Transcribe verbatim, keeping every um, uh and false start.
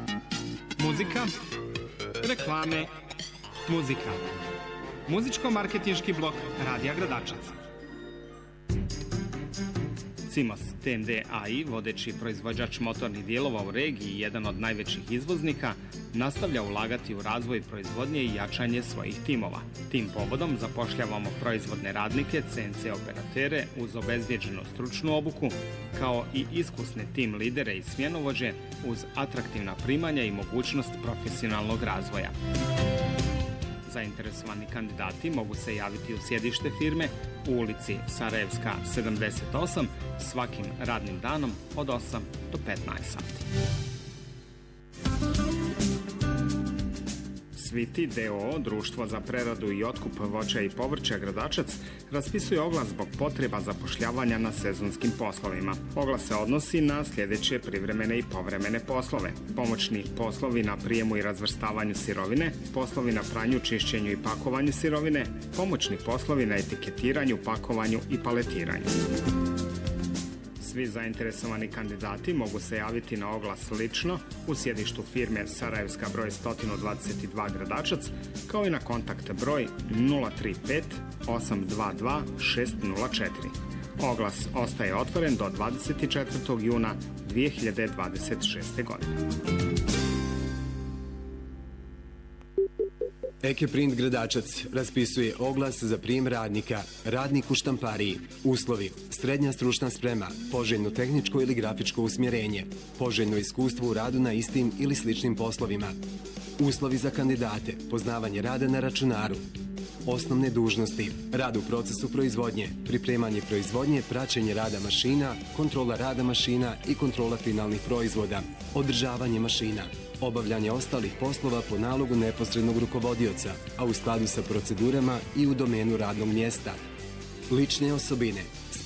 Muzika, reklame, muzika. Muzičko-marketinški blok Radija Gradačac. Cimos T M D A I, vodeći proizvođač motornih dijelova u regiji i jedan od najvećih izvoznika, nastavlja ulagati u razvoj proizvodnje i jačanje svojih timova. Tim povodom zapošljavamo proizvodne radnike, C N C operatere uz obezbjeđenu stručnu obuku, kao i iskusne tim lidere i smjenovođe uz atraktivna primanja i mogućnost profesionalnog razvoja. Zainteresovani kandidati mogu se javiti u sjedište firme u ulici Sarajevska sedamdeset osam svakim radnim danom od osam do petnaest sati. Sviti D O O, društvo za preradu i otkup voća i povrća Gradačac, raspisuje oglas zbog potreba zapošljavanja na sezonskim poslovima. Oglas se odnosi na sljedeće privremene i povremene poslove: pomoćni poslovi na prijemu i razvrstavanju sirovine, poslovi na pranju, čišćenju i pakovanju sirovine, pomoćni poslovi na etiketiranju, pakovanju i paletiranju. Svi zainteresovani kandidati mogu se javiti na oglas lično u sjedištu firme Sarajevska broj sto dvadeset dva Gradačac, kao i na kontakt broj nula tri pet osam dva dva šest nula četiri. Oglas ostaje otvoren do dvadeset četvrtog juna dvije hiljade dvadeset šeste. godine. Ekeprint Gradačac raspisuje oglas za prijem radnika, radnik u štampariji. Uslovi: srednja stručna sprema, poželjno tehničko ili grafičko usmjerenje, poželjno iskustvo u radu na istim ili sličnim poslovima. Uslovi za kandidate: poznavanje rada na računaru. Osnovne dužnosti: rad u procesu proizvodnje, pripremanje proizvodnje, praćenje rada mašina, kontrola rada mašina i kontrola finalnih proizvoda, održavanje mašina, obavljanje ostalih poslova po nalogu neposrednog rukovodioca, a u skladu sa procedurama i u domenu radnog mjesta. Lične osobine: